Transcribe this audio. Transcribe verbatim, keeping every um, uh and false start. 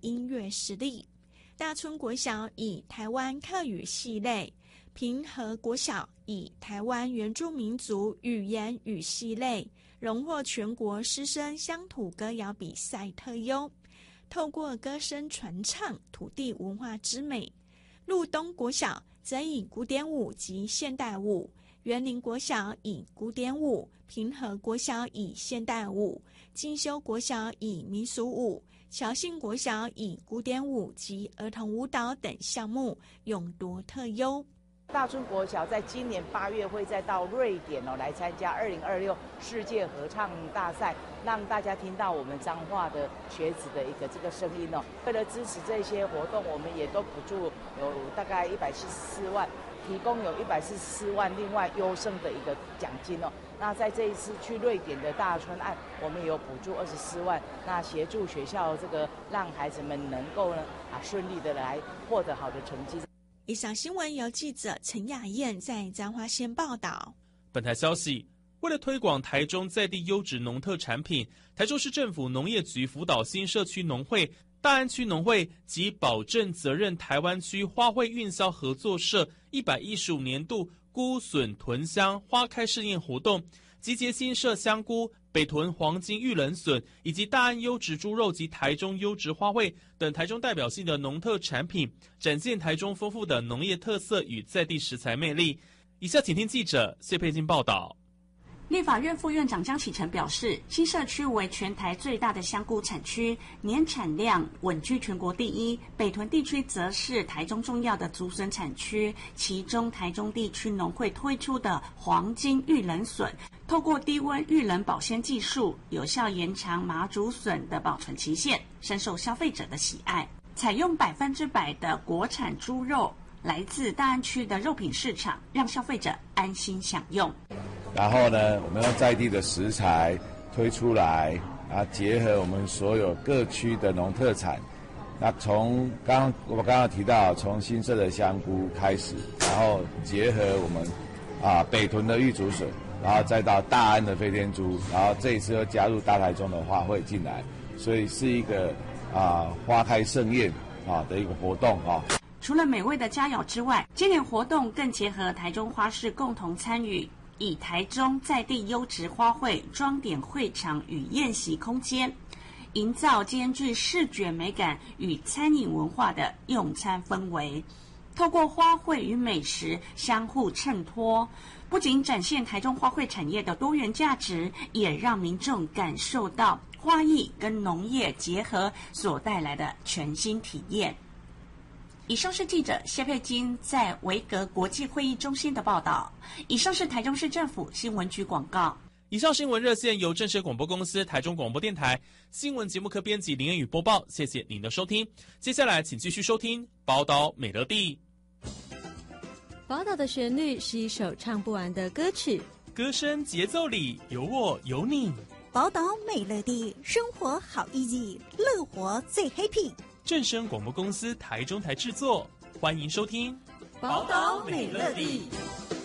音乐实力。大村国小以台湾客语系类，平和国小以台湾原住民族语言与系类，荣获全国师生乡土歌谣比赛特优。透过歌声传唱土地文化之美。鹿东国小则以古典舞及现代舞，园林国小以古典舞，平和国小以现代舞，进修国小以民俗舞，侨信国小以古典舞及儿童舞蹈等项目勇夺特优。 大村国小在今年八月会再到瑞典哦来参加二零二六世界合唱大赛，让大家听到我们彰化的学子的一个这个声音哦。为了支持这些活动，我们也都补助有大概一百七十四万，提供有一百四十四万，另外优胜的一个奖金哦。那在这一次去瑞典的大村案，我们有补助二十四万，那协助学校这个让孩子们能够呢啊顺利的来获得好的成绩。 以上新闻由记者陈雅燕在彰化县报道。 本台消息，为了推广台中在地优质农特产品，台中市政府农业局辅导新社区农会、大安区农会及保证责任台湾区花卉运销合作社一百一十五年度菇笋屯香花开试验活动，集结新社香菇、北屯黄金玉冷笋以及大安优质猪肉及台中优质花卉等台中代表性的农特产品，展现台中丰富的农业特色与在地食材魅力。以下请听记者谢佩金报道。 立法院副院长江启臣表示，新社区为全台最大的香菇产区，年产量稳居全国第一。北屯地区则是台中重要的竹笋产区，其中台中地区农会推出的黄金玉冷笋，透过低温预冷保鲜技术，有效延长麻竹笋的保存期限，深受消费者的喜爱。采用百分之百的国产猪肉，来自大安区的肉品市场，让消费者安心享用。 然后呢，我们用在地的食材推出来，然后结合我们所有各区的农特产。那从刚我刚刚提到，从新社的香菇开始，然后结合我们啊北屯的玉竹笋，然后再到大安的飞天猪，然后这一次又加入大台中的花卉进来，所以是一个啊花开盛宴啊的一个活动啊。 除了美味的佳肴之外，今年活动更结合台中花市共同参与，以台中在地优质花卉装点会场与宴席空间，营造兼具视觉美感与餐饮文化的用餐氛围。透过花卉与美食相互衬托，不仅展现台中花卉产业的多元价值，也让民众感受到花艺跟农业结合所带来的全新体验。以上是记者谢佩金在维格国际会议中心的报道。以上是台中市政府新闻局广告。 以上新闻热线由正声广播公司台中广播电台新闻节目科编辑林恩宇播报，谢谢您的收听。接下来请继续收听宝岛美乐蒂。 宝岛的旋律是一首唱不完的歌曲， 歌声节奏里有我有你。 宝岛美乐蒂，生活好 easy， 乐活最 happy。 正声广播公司台中台制作，欢迎收听宝岛美乐蒂。